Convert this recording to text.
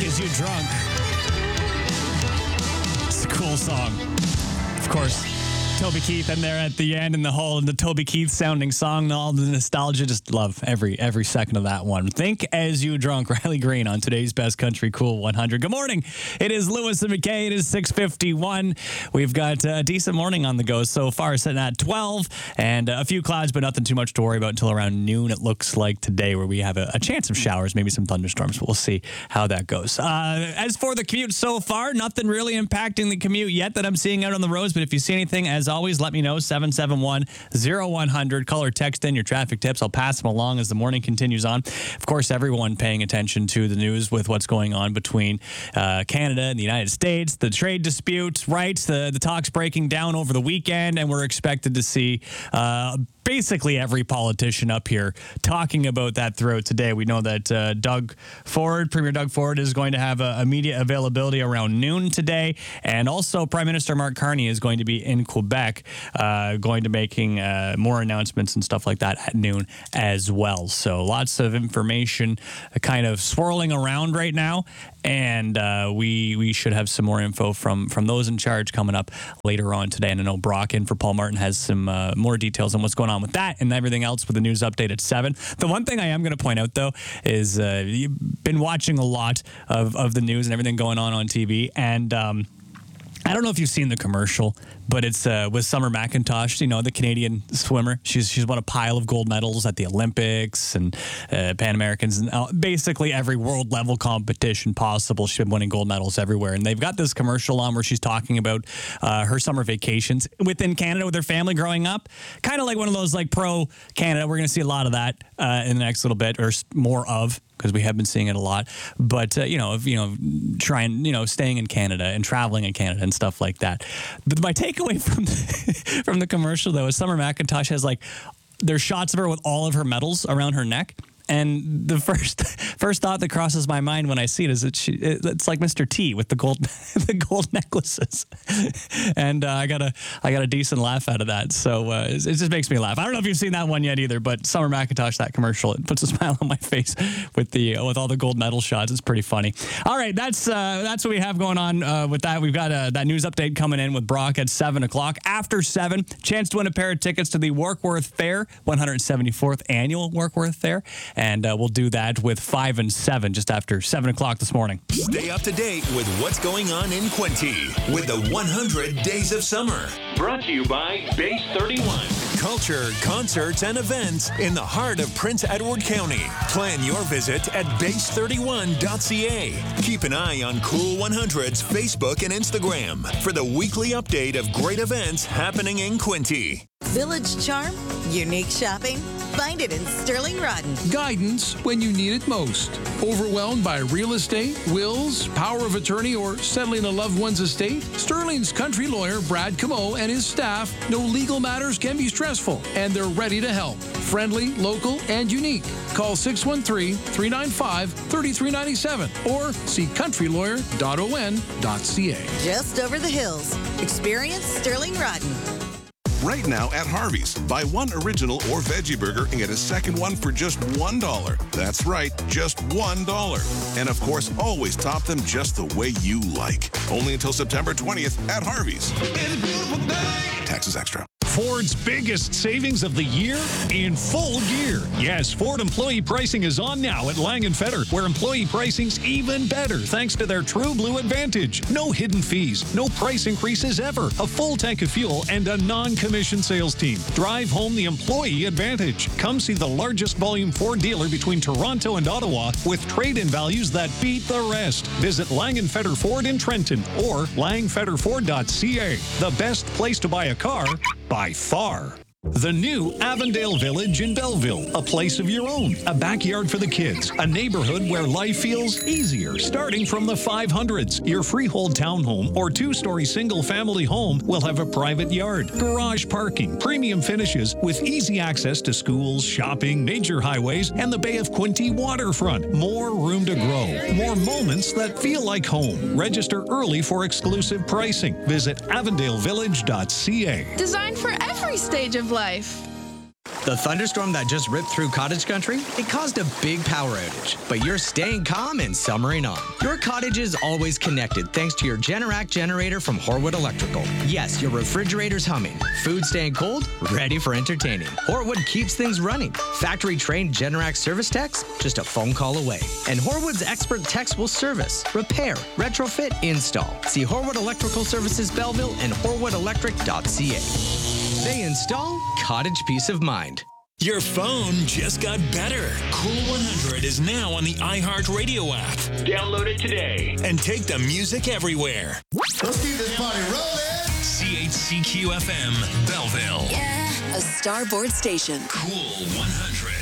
Think As You Drunk. It's a cool song. Of course, Toby Keith in there at the end in the whole, the Toby Keith sounding song, all the nostalgia. Just love every second of that one. Think As You Drunk, Riley Green on today's Best Country Cool 100. Good morning. It is Lewis and McKay. It is 6:51. We've got a decent morning on the go so far, sitting at 12 and a few clouds, but nothing too much to worry about until around noon, it looks like today, where we have a chance of showers, maybe some thunderstorms, but we'll see how that goes. As for the commute so far, nothing really impacting the commute yet that I'm seeing out on the roads, but if you see anything, as always, let me know. 771-0100. Call or text in your traffic tips. I'll pass them along as the morning continues on. Of course, everyone paying attention to the news with what's going on between Canada and the United States, the trade disputes, right? The talks breaking down over the weekend, and we're expected to see basically every politician up here talking about that throughout today. We know that Premier Doug Ford is going to have a media availability around noon today, and also Prime Minister Mark Carney is going to be in Quebec, going to making more announcements and stuff like that at noon as well. So lots of information kind of swirling around right now, and we should have some more info from those in charge coming up later on today. And I know Brock in for Paul Martin has some more details on what's going on with that and everything else with the news update at 7. The one thing I am going to point out, though, is you've been watching a lot of the news and everything going on TV, and I don't know if you've seen the commercial, but it's with Summer McIntosh, you know, the Canadian swimmer. She's won a pile of gold medals at the Olympics and Pan Americans and basically every world level competition possible. She's been winning gold medals everywhere. And they've got this commercial on where she's talking about her summer vacations within Canada with her family growing up. Kind of like one of those like pro Canada. We're going to see a lot of that in the next little bit, or more of, because we have been seeing it a lot. But, staying in Canada and traveling in Canada and stuff like that. But my takeaway from the commercial, though, is Summer McIntosh has, there's shots of her with all of her medals around her neck. And the first thought that crosses my mind when I see it is that it's like Mr. T with the gold necklaces, and I got a decent laugh out of that. So it just makes me laugh. I don't know if you've seen that one yet either, but Summer McIntosh, that commercial, it puts a smile on my face with all the gold medal shots. It's pretty funny. All right, that's what we have going on with that. We've got that news update coming in with Brock at 7 o'clock. After 7, chance to win a pair of tickets to the Warkworth Fair, 174th annual Warkworth Fair. And we'll do that with 5 and 7 just after 7 o'clock this morning. Stay up to date with what's going on in Quinte with the 100 Days of Summer. Brought to you by Base 31. Culture, concerts, and events in the heart of Prince Edward County. Plan your visit at base31.ca. Keep an eye on Cool 100's Facebook and Instagram for the weekly update of great events happening in Quinte. Village charm, unique shopping. Find it in Sterling Rodden. Guidance when you need it most. Overwhelmed by real estate, wills, power of attorney, or settling a loved one's estate? Sterling's country lawyer, Brad Camo, and his staff know legal matters can be stressful, and they're ready to help. Friendly, local, and unique. Call 613-395-3397 or see countrylawyer.on.ca. Just over the hills. Experience Sterling Rodden. Right now at Harvey's, buy one original or veggie burger and get a second one for just $1. That's right, just $1. And of course, always top them just the way you like. Only until September 20th at Harvey's. It's a beautiful day. Taxes extra. Ford's biggest savings of the year in full gear. Yes, Ford employee pricing is on now at Lang & Fetter, where employee pricing's even better thanks to their True Blue Advantage. No hidden fees, no price increases ever, a full tank of fuel, and a non-commissioned sales team. Drive home the employee advantage. Come see the largest volume Ford dealer between Toronto and Ottawa with trade-in values that beat the rest. Visit Lang & Fetter Ford in Trenton or langfetterford.ca. The best place to buy a car by far. The new Avondale Village in Belleville, a place of your own, a backyard for the kids, a neighborhood where life feels easier, starting from the 500s. Your freehold townhome or two-story single-family home will have a private yard, garage parking, premium finishes with easy access to schools, shopping, major highways, and the Bay of Quinte waterfront. More room to grow, more moments that feel like home. Register early for exclusive pricing. Visit avondalevillage.ca. Designed for every stage of life. The thunderstorm that just ripped through cottage country, it caused a big power outage, but you're staying calm and summering on. Your cottage is always connected thanks to your Generac generator from Horwood Electrical. Yes, your refrigerator's humming, food staying cold, ready for entertaining. Horwood keeps things running. Factory-trained Generac service techs, just a phone call away. And Horwood's expert techs will service, repair, retrofit, install. See Horwood Electrical Services Belleville and horwoodelectric.ca. They install cottage peace of mind. Your phone just got better. Cool 100 is now on the iHeartRadio app. Download it today. And take the music everywhere. Let's keep this party rolling. CHCQ FM, Belleville. Yeah, a Starboard station. Cool 100.